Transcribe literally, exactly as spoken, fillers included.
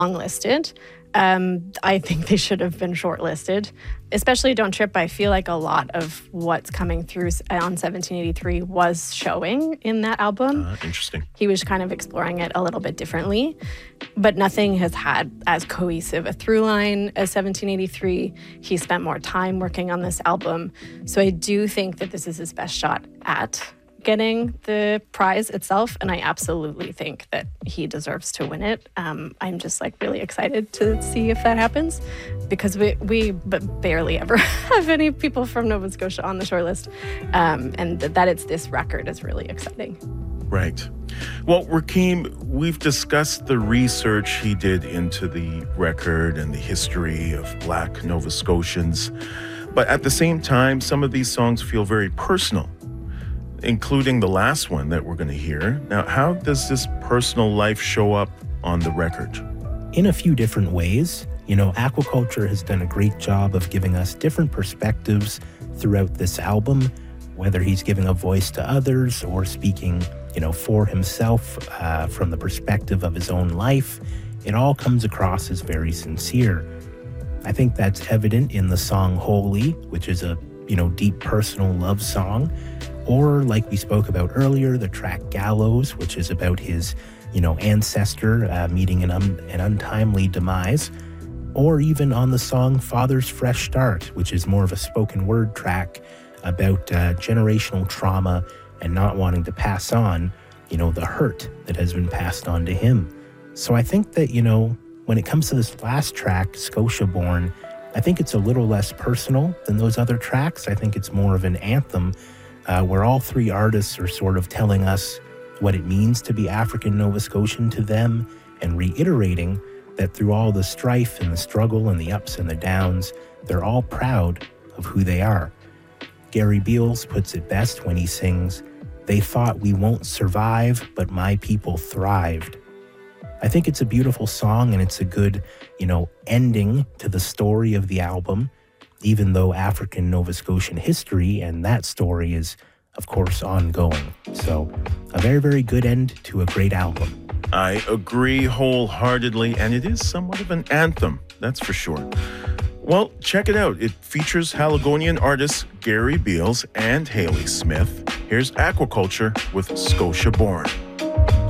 longlisted. Um, I think they should have been shortlisted, especially Don't Trip. I feel like a lot of what's coming through on seventeen eighty-three was showing in that album. Uh, interesting. He was kind of exploring it a little bit differently, but nothing has had as cohesive a through line as seventeen eighty-three. He spent more time working on this album. So I do think that this is his best shot at getting the prize itself, and I absolutely think that he deserves to win it. Um, I'm just like really excited to see if that happens, because we we b- barely ever have any people from Nova Scotia on the shortlist, um, and th- that it's this record is really exciting. Right. Well, Rakeem, we've discussed the research he did into the record and the history of Black Nova Scotians, but at the same time, some of these songs feel very personal, including the last one that we're going to hear. Now, how does this personal life show up on the record? In a few different ways. You know, Aquaculture has done a great job of giving us different perspectives throughout this album, whether he's giving a voice to others or speaking, you know, for himself uh, from the perspective of his own life. It all comes across as very sincere. I think that's evident in the song Holy, which is a, you know, deep personal love song. Or, like we spoke about earlier, the track Gallows, which is about his, you know, ancestor uh, meeting an, un- an untimely demise. Or even on the song Father's Fresh Start, which is more of a spoken word track about uh, generational trauma and not wanting to pass on, you know, the hurt that has been passed on to him. So I think that, you know, when it comes to this last track, Scotia Born, I think it's a little less personal than those other tracks. I think it's more of an anthem Uh, where all three artists are sort of telling us what it means to be African Nova Scotian to them, and reiterating that through all the strife and the struggle and the ups and the downs, they're all proud of who they are. Gary Beals puts it best when he sings, "They thought we won't survive, but my people thrived." I think it's a beautiful song, and it's a good, you know, ending to the story of the album, even though African Nova Scotian history and that story is, of course, ongoing. So a very, very good end to a great album. I agree wholeheartedly, and it is somewhat of an anthem, that's for sure. Well, check it out. It features Haligonian artists Gary Beals and Haley Smith. Here's Aquaculture with Scotia Born.